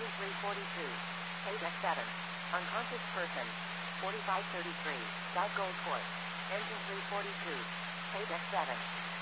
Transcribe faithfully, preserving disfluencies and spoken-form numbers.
Engine three forty-two. Paydeck seven. Unconscious person. forty-five thirty-three. South Gold Court. Engine three forty-two. Paydeck seven.